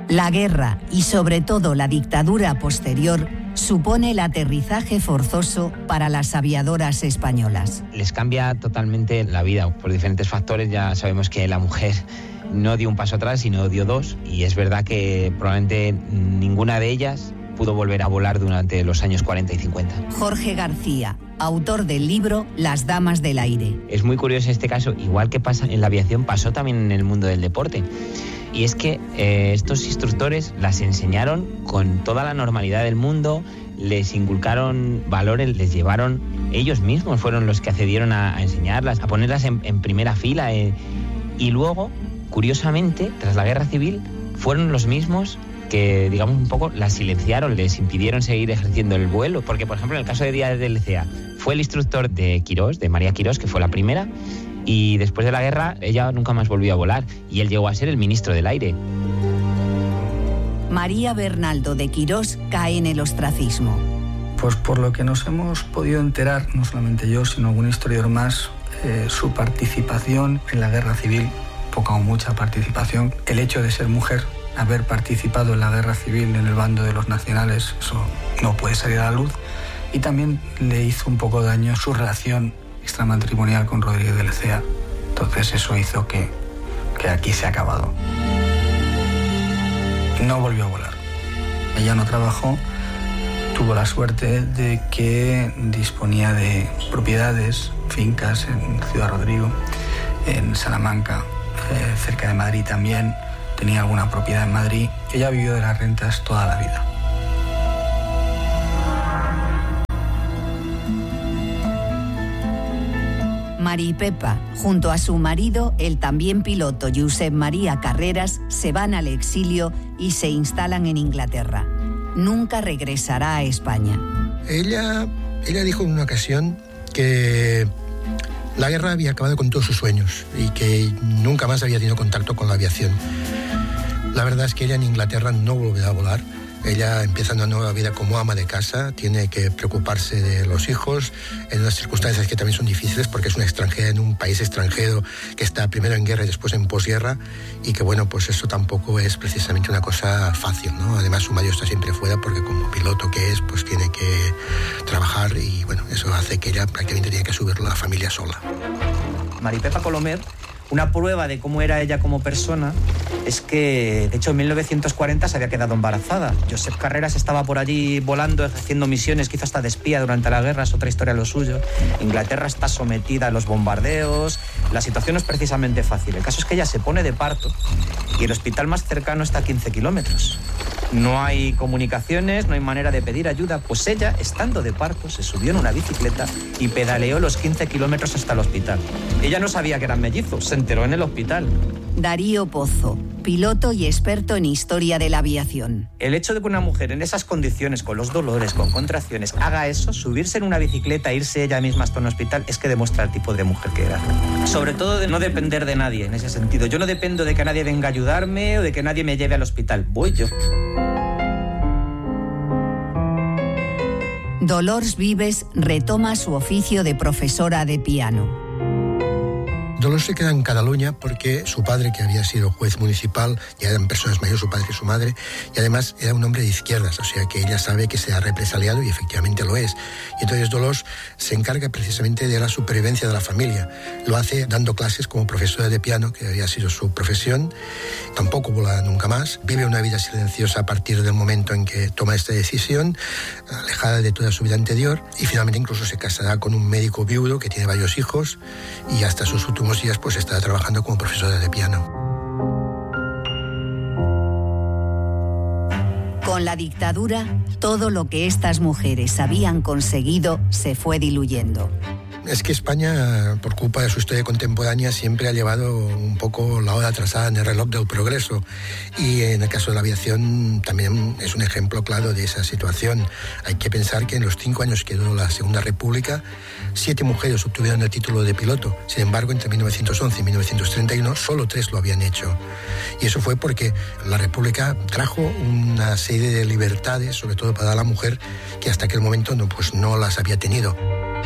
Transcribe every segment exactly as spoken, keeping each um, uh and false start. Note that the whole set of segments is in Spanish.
La guerra y sobre todo la dictadura posterior supone el aterrizaje forzoso para las aviadoras españolas. Les cambia totalmente la vida por diferentes factores. Ya sabemos que la mujer no dio un paso atrás, sino dio dos, y es verdad que probablemente ninguna de ellas pudo volver a volar durante los años cuarenta y cincuenta. Jorge García, autor del libro Las damas del aire. Es muy curioso este caso, igual que pasa en la aviación, pasó también en el mundo del deporte. Y es que eh, estos instructores las enseñaron con toda la normalidad del mundo, les inculcaron valores, les llevaron, ellos mismos fueron los que accedieron a, a enseñarlas, a ponerlas en, en primera fila. Eh, y luego, curiosamente, tras la guerra civil, fueron los mismos que, digamos, un poco las silenciaron, les impidieron seguir ejerciendo el vuelo. Porque, por ejemplo, en el caso de Díaz del Cea, fue el instructor de Quirós, de María Quirós, que fue la primera, y después de la guerra ella nunca más volvió a volar, y él llegó a ser el ministro del aire. María Bernaldo de Quirós cae en el ostracismo. Pues por lo que nos hemos podido enterar, no solamente yo, sino algún historiador más, eh, su participación en la guerra civil, poca o mucha participación, el hecho de ser mujer, haber participado en la guerra civil en el bando de los nacionales, eso no puede salir a la luz, y también le hizo un poco de daño su relación extramatrimonial con Rodríguez de Lecea. Entonces eso hizo que, que aquí se ha acabado. No volvió a volar. Ella no trabajó, tuvo la suerte de que disponía de propiedades, fincas en Ciudad Rodrigo, en Salamanca, eh, cerca de Madrid también, tenía alguna propiedad en Madrid. Ella vivió de las rentas toda la vida. Mari Pepa, junto a su marido, el también piloto Josep María Carreras, se van al exilio y se instalan en Inglaterra. Nunca regresará a España. Ella, ella dijo en una ocasión que la guerra había acabado con todos sus sueños y que nunca más había tenido contacto con la aviación. La verdad es que ella en Inglaterra no volverá a volar. Ella empieza una nueva vida como ama de casa, tiene que preocuparse de los hijos en unas circunstancias que también son difíciles porque es una extranjera en un país extranjero que está primero en guerra y después en posguerra, y que bueno, pues eso tampoco es precisamente una cosa fácil, ¿no? Además su marido está siempre fuera porque como piloto que es, pues tiene que trabajar, y bueno, eso hace que ella prácticamente tiene que subir la familia sola. Mari Pepa Colomer, una prueba de cómo era ella como persona es que, de hecho, en mil novecientos cuarenta se había quedado embarazada. Josep Carreras estaba por allí volando, ejerciendo misiones, quizás hasta de espía durante la guerra, es otra historia lo suyo. Inglaterra está sometida a los bombardeos, la situación no es precisamente fácil. El caso es que ella se pone de parto y el hospital más cercano está a quince kilómetros. No hay comunicaciones, no hay manera de pedir ayuda. Pues ella, estando de parto, se subió en una bicicleta y pedaleó los quince kilómetros hasta el hospital. Ella no sabía que eran mellizos, se enteró en el hospital. Darío Pozo, piloto y experto en historia de la aviación. El hecho de que una mujer en esas condiciones, con los dolores, con contracciones, haga eso, subirse en una bicicleta, irse ella misma hasta un hospital, es que demuestra el tipo de mujer que era. Sobre todo de no depender de nadie en ese sentido. Yo no dependo de que nadie venga a ayudarme o de que nadie me lleve al hospital. Voy yo. Dolors Vives retoma su oficio de profesora de piano. Dolors se queda en Cataluña porque su padre, que había sido juez municipal, ya eran personas mayores, su padre y su madre, y además era un hombre de izquierdas, o sea que ella sabe que se ha represaliado y efectivamente lo es. Y entonces Dolors se encarga precisamente de la supervivencia de la familia. Lo hace dando clases como profesora de piano, que había sido su profesión. Tampoco vola nunca más. Vive una vida silenciosa a partir del momento en que toma esta decisión, alejada de toda su vida anterior, y finalmente incluso se casará con un médico viudo que tiene varios hijos, y hasta sus últimos días pues está trabajando como profesora de piano. Con la dictadura, todo lo que estas mujeres habían conseguido se fue diluyendo. Es que España, por culpa de su historia contemporánea, siempre ha llevado un poco la hora atrasada en el reloj del progreso. Y en el caso de la aviación también es un ejemplo claro de esa situación. Hay que pensar que en los cinco años que duró la Segunda República, siete mujeres obtuvieron el título de piloto. Sin embargo, entre mil novecientos once y mil novecientos treinta y uno, solo tres lo habían hecho. Y eso fue porque la República trajo una serie de libertades, sobre todo para la mujer, que hasta aquel momento no, pues no las había tenido.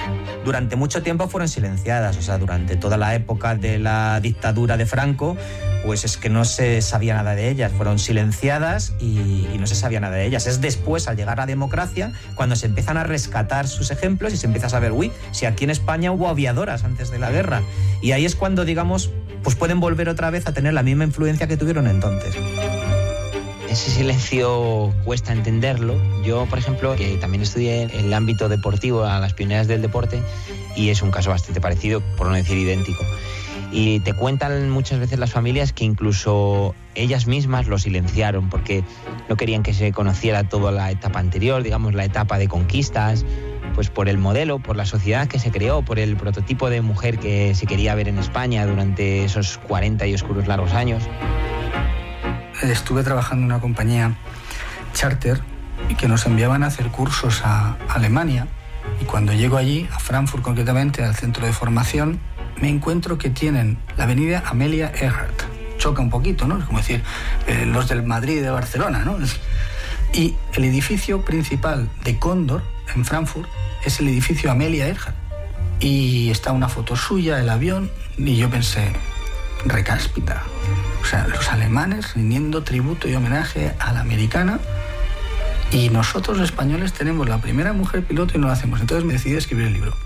Durante mucho tiempo fueron silenciadas, o sea, durante toda la época de la dictadura de Franco, pues es que no se sabía nada de ellas, fueron silenciadas y, y no se sabía nada de ellas. Es después, al llegar a la democracia, cuando se empiezan a rescatar sus ejemplos y se empieza a saber, uy, si aquí en España hubo aviadoras antes de la guerra. Y ahí es cuando, digamos, pues pueden volver otra vez a tener la misma influencia que tuvieron entonces. Ese silencio cuesta entenderlo. Yo, por ejemplo, que también estudié en el ámbito deportivo a las pioneras del deporte, y es un caso bastante parecido, por no decir idéntico. Y te cuentan muchas veces las familias que incluso ellas mismas lo silenciaron porque no querían que se conociera toda la etapa anterior, digamos la etapa de conquistas, pues por el modelo, por la sociedad que se creó, por el prototipo de mujer que se quería ver en España durante esos cuarenta y oscuros largos años. Estuve trabajando en una compañía charter y que nos enviaban a hacer cursos a Alemania, y cuando llego allí, a Frankfurt concretamente, al centro de formación, me encuentro que tienen la avenida Amelia Earhart. Choca un poquito, ¿no? Es como decir, eh, los del Madrid y de Barcelona, ¿no? Y el edificio principal de Cóndor, en Frankfurt, es el edificio Amelia Earhart. Y está una foto suya, el avión, y yo pensé, recáspita. O sea, los alemanes rindiendo tributo y homenaje a la americana, y nosotros los españoles tenemos la primera mujer piloto y no lo hacemos. Entonces me decidí a escribir el libro.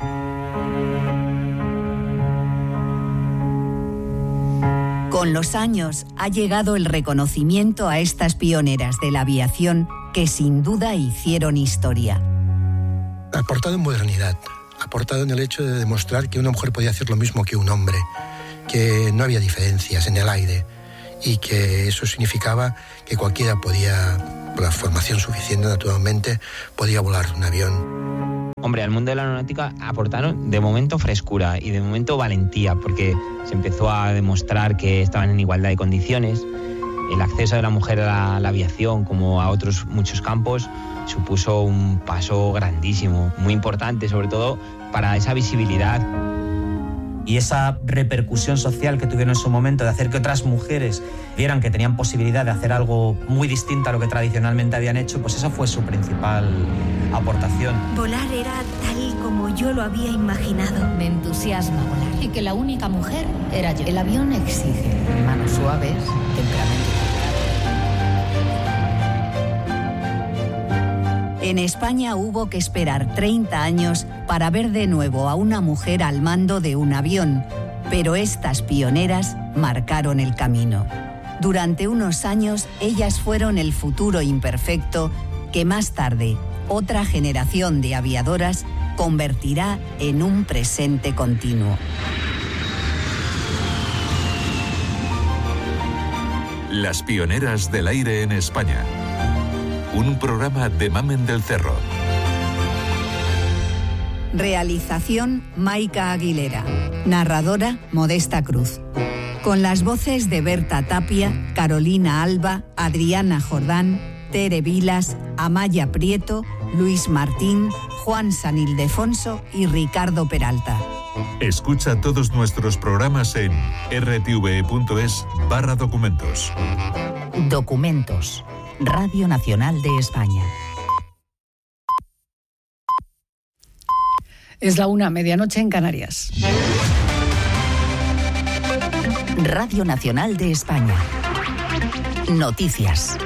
Con los años ha llegado el reconocimiento a estas pioneras de la aviación que sin duda hicieron historia. Aportado en modernidad, aportado en el hecho de demostrar que una mujer podía hacer lo mismo que un hombre, que no había diferencias en el aire y que eso significaba que cualquiera podía, por la formación suficiente naturalmente, podía volar un avión. Hombre, al mundo de la aeronáutica aportaron de momento frescura y de momento valentía, porque se empezó a demostrar que estaban en igualdad de condiciones. El acceso de la mujer a la, a la aviación, como a otros muchos campos, supuso un paso grandísimo, muy importante, sobre todo para esa visibilidad. Y esa repercusión social que tuvieron en su momento de hacer que otras mujeres vieran que tenían posibilidad de hacer algo muy distinto a lo que tradicionalmente habían hecho, pues esa fue su principal aportación. Volar era tal como yo lo había imaginado. Me entusiasma volar. Y que la única mujer era yo. El avión exige manos suaves, temperamento. En España hubo que esperar treinta años para ver de nuevo a una mujer al mando de un avión, pero estas pioneras marcaron el camino. Durante unos años, ellas fueron el futuro imperfecto que más tarde otra generación de aviadoras convertirá en un presente continuo. Las pioneras del aire en España. Un programa de Mamen del Cerro. Realización Maica Aguilera. Narradora Modesta Cruz. Con las voces de Berta Tapia, Carolina Alba, Adriana Jordán, Tere Vilas, Amaya Prieto, Luis Martín, Juan San Ildefonso y Ricardo Peralta. Escucha todos nuestros programas en r t v e punto es barra documentos. Documentos. Radio Nacional de España. Es la una, medianoche en Canarias. Radio Nacional de España. Noticias.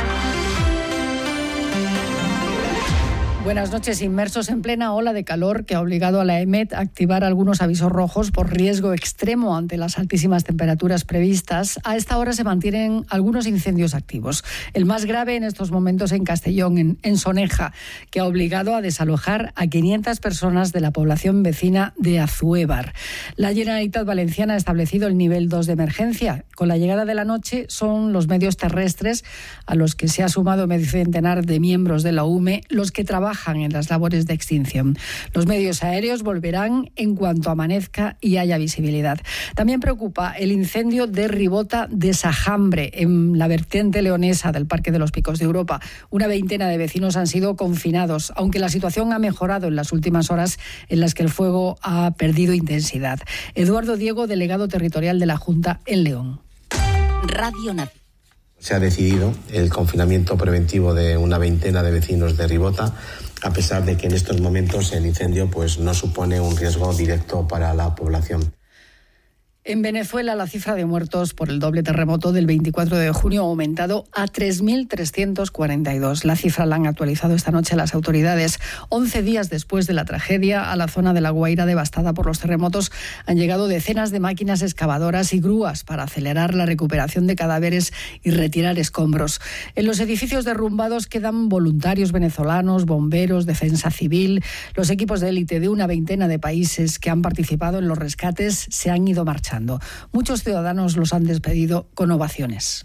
Buenas noches. Inmersos en plena ola de calor que ha obligado a la E M E T a activar algunos avisos rojos por riesgo extremo ante las altísimas temperaturas previstas, a esta hora se mantienen algunos incendios activos. El más grave en estos momentos en Castellón, en, en Soneja, que ha obligado a desalojar a quinientas personas de la población vecina de Azuévar. La Generalitat Valenciana ha establecido el nivel dos de emergencia. Con la llegada de la noche son los medios terrestres, a los que se ha sumado medio centenar de miembros de la U M E, los que trabajan en las labores de extinción. Los medios aéreos volverán en cuanto amanezca y haya visibilidad. También preocupa el incendio de Ribota de Sajambre, en la vertiente leonesa del Parque de los Picos de Europa. Una veintena de vecinos han sido confinados, aunque la situación ha mejorado en las últimas horas en las que el fuego ha perdido intensidad. Eduardo Diego, delegado territorial de la Junta en León. Radio Nacional. Se ha decidido el confinamiento preventivo de una veintena de vecinos de Ribota, a pesar de que en estos momentos el incendio pues no supone un riesgo directo para la población. En Venezuela, la cifra de muertos por el doble terremoto del veinticuatro de junio ha aumentado a tres mil trescientos cuarenta y dos. La cifra la han actualizado esta noche las autoridades. once días después de la tragedia, a la zona de La Guaira devastada por los terremotos han llegado decenas de máquinas excavadoras y grúas para acelerar la recuperación de cadáveres y retirar escombros. En los edificios derrumbados quedan voluntarios venezolanos, bomberos, defensa civil. Los equipos de élite de una veintena de países que han participado en los rescates se han ido marchando. Muchos ciudadanos los han despedido con ovaciones.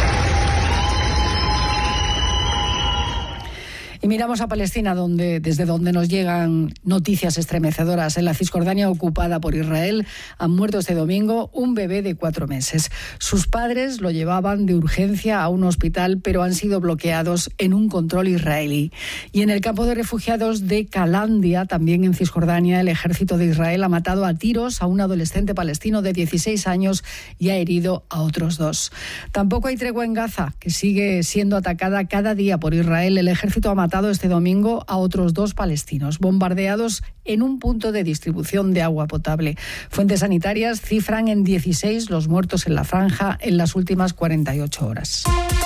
Y miramos a Palestina, donde, desde donde nos llegan noticias estremecedoras. En la Cisjordania ocupada por Israel han muerto este domingo un bebé de cuatro meses. Sus padres lo llevaban de urgencia a un hospital, pero han sido bloqueados en un control israelí. Y en el campo de refugiados de Calandia, también en Cisjordania, el ejército de Israel ha matado a tiros a un adolescente palestino de dieciséis años y ha herido a otros dos. Tampoco hay tregua en Gaza, que sigue siendo atacada cada día por Israel. El ejército ha matado este domingo a otros dos palestinos, bombardeados en un punto de distribución de agua potable. Fuentes sanitarias cifran en dieciséis los muertos en la franja en las últimas cuarenta y ocho horas.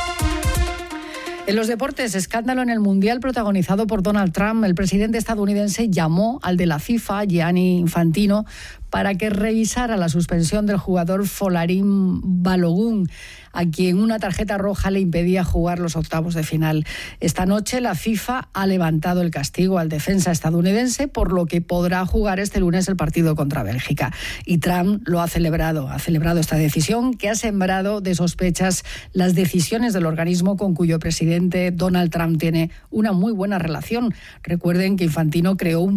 En los deportes, escándalo en el Mundial protagonizado por Donald Trump. El presidente estadounidense llamó al de la FIFA, Gianni Infantino, para que revisara la suspensión del jugador Folarin Balogun, a quien una tarjeta roja le impedía jugar los octavos de final. Esta noche la FIFA ha levantado el castigo al defensa estadounidense, por lo que podrá jugar este lunes el partido contra Bélgica. Y Trump lo ha celebrado, ha celebrado esta decisión que ha sembrado de sospechas las decisiones del organismo con cuyo presidente Donald Trump tiene una muy buena relación. Recuerden que Infantino creó un